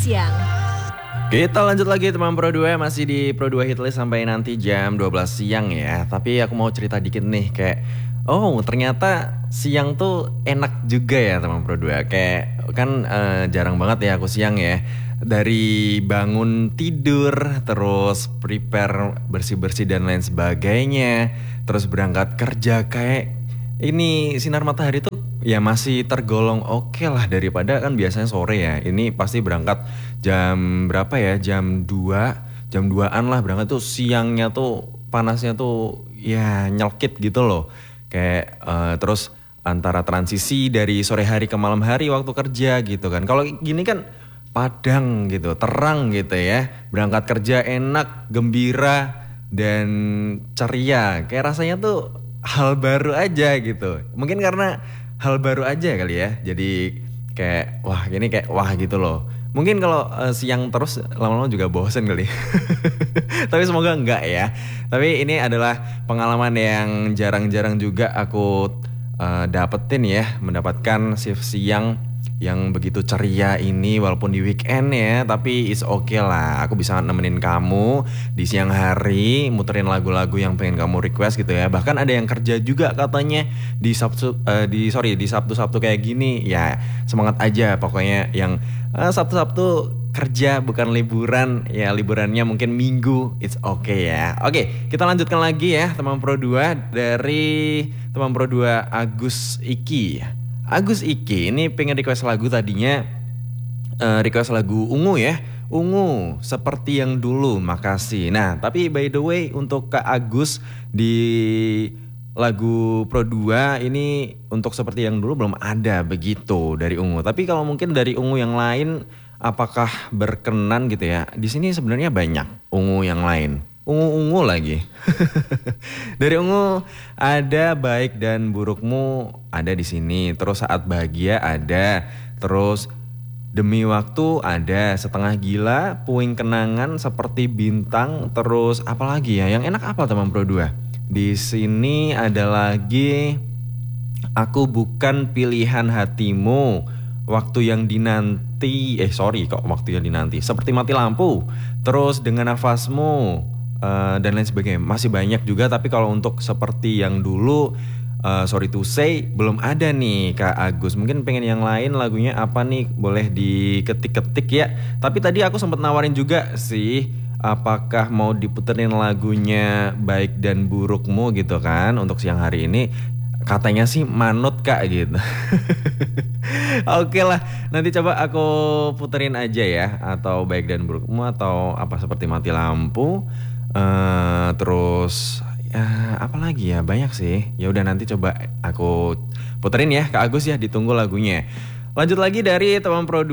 siang. Kita lanjut lagi teman Pro 2, masih di Pro 2 Hitlist sampai nanti jam 12 siang ya. Tapi aku mau cerita dikit nih kayak ternyata siang tuh enak juga ya teman Pro 2. Kayak kan jarang banget ya aku siang ya. Dari bangun tidur, terus prepare bersih-bersih dan lain sebagainya, terus berangkat kerja, kayak ini sinar matahari tuh ya masih tergolong oke lah daripada kan biasanya sore ya. Ini pasti berangkat jam berapa ya? Jam 2, jam 2-an lah berangkat tuh, siangnya tuh panasnya tuh ya nyelkit gitu loh. Kayak terus antara transisi dari sore hari ke malam hari waktu kerja gitu kan. Kalau gini kan padang gitu, terang gitu ya. Berangkat kerja enak, gembira dan ceria. Kayak rasanya tuh hal baru aja gitu. Mungkin karena hal baru aja kali ya. Jadi kayak wah gitu loh. Mungkin kalau siang terus lama-lama juga bosen kali. Tapi semoga enggak ya. Tapi ini adalah pengalaman yang jarang-jarang juga aku dapetin ya, mendapatkan shift siang yang begitu ceria ini walaupun di weekend ya, tapi is okay lah. Aku bisa nemenin kamu di siang hari, muterin lagu-lagu yang pengen kamu request gitu ya. Bahkan ada yang kerja juga katanya di Sabtu-Sabtu kayak gini. Ya, semangat aja pokoknya yang Sabtu-Sabtu kerja bukan liburan. Ya, liburannya mungkin Minggu. It's okay ya. Oke, kita lanjutkan lagi ya teman Pro 2 dari teman Pro 2 Agus Iki. Agus Iki ini pengen request lagu, tadinya request lagu Ungu ya. Ungu seperti yang dulu, makasih. Nah tapi by the way untuk Kak Agus di lagu Pro 2 ini untuk seperti yang dulu belum ada begitu dari Ungu. Tapi kalau mungkin dari Ungu yang lain apakah berkenan gitu ya. Di sini sebenarnya banyak Ungu yang lain. Ungu-ungu lagi. Dari Ungu ada Baik dan Burukmu ada di sini. Terus Saat Bahagia ada. Terus Demi Waktu ada. Setengah Gila, Puing Kenangan, Seperti Bintang. Terus apa lagi ya? Yang enak apa teman Pro 2? Di sini ada lagi Aku Bukan Pilihan Hatimu, Waktu Yang Dinanti. Waktu Yang Dinanti. Seperti Mati Lampu. Terus Dengan Nafasmu. Dan lain sebagainya. Masih banyak juga, tapi kalau untuk seperti yang dulu sorry to say belum ada nih Kak Agus. Mungkin pengen yang lain, lagunya apa nih, boleh diketik-ketik ya. Tapi tadi aku sempat nawarin juga sih, apakah mau diputerin lagunya Baik dan Burukmu gitu kan untuk siang hari ini. Katanya sih manut Kak gitu. Oke lah, nanti coba aku puterin aja ya. Atau Baik dan Burukmu, atau apa Seperti Mati Lampu. Terus ya, apa lagi ya, banyak sih. Ya udah nanti coba aku puterin ya Kak Agus ya, ditunggu lagunya. Lanjut lagi dari teman Pro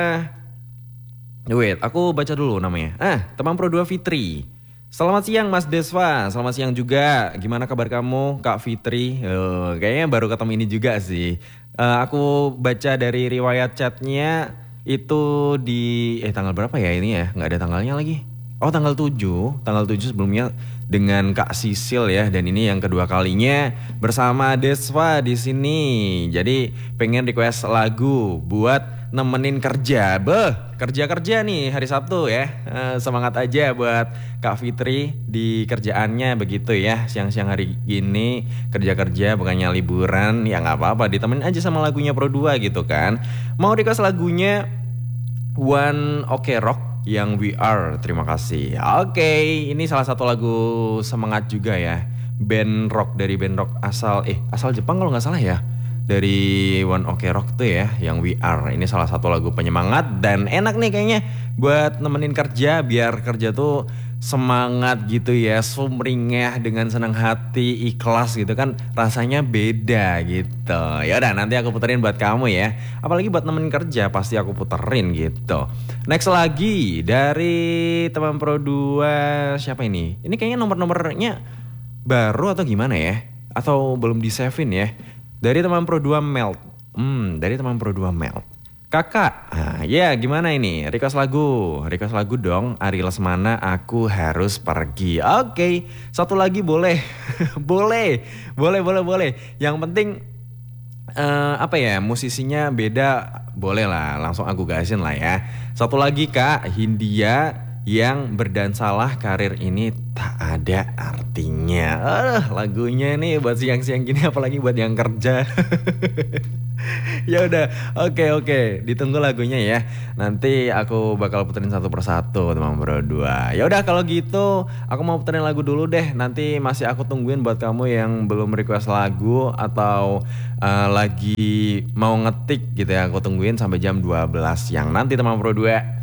2. Wait, aku baca dulu namanya. Teman Pro 2 Fitri. Selamat siang Mas Desva. Selamat siang juga. Gimana kabar kamu Kak Fitri? Kayaknya baru ketemu ini juga sih. Aku baca dari riwayat chatnya itu di tanggal berapa ya ini ya? Nggak ada tanggalnya lagi. Tanggal 7 sebelumnya dengan Kak Sisil ya, dan ini yang kedua kalinya bersama Desva di sini. Jadi pengen request lagu buat nemenin kerja. Kerja nih hari Sabtu ya. Semangat aja buat Kak Fitri di kerjaannya begitu ya. Siang-siang hari gini kerja bukannya liburan, ya nggak apa-apa, ditemenin aja sama lagunya Pro 2 gitu kan. Mau request lagunya One Ok Rock yang We Are, terima kasih. Oke, ini salah satu lagu semangat juga ya. Band rock asal Jepang kalau nggak salah ya. Dari One Ok Rock tuh ya, yang We Are. Ini salah satu lagu penyemangat dan enak nih kayaknya buat nemenin kerja, biar kerja tuh semangat gitu ya, sumringah, dengan senang hati, ikhlas gitu kan, rasanya beda gitu. Ya udah nanti aku puterin buat kamu ya. Apalagi buat nemenin kerja pasti aku puterin gitu. Next lagi dari teman Pro 2, siapa ini? Ini kayaknya nomor-nomornya baru atau gimana ya? Atau belum di-save-in ya? Dari teman Pro 2 Melt. Dari teman Pro 2 Melt. Kakak, gimana ini? Request lagu dong. Ari Lesmana, Aku Harus Pergi. Oke, satu lagi boleh. boleh. Yang penting apa ya, musisinya beda, boleh lah, langsung aku gasin lah ya. Satu lagi Kak, Hindia yang berdansalah karir ini tak ada artinya. Lagunya nih buat siang-siang gini, apalagi buat yang kerja. Ya udah, oke oke, ditunggu lagunya ya. Nanti aku bakal puterin satu persatu teman bro dua. Ya udah kalau gitu, aku mau puterin lagu dulu deh. Nanti masih aku tungguin buat kamu yang belum request lagu atau lagi mau ngetik gitu ya. Aku tungguin sampai jam 12 siang nanti teman bro dua.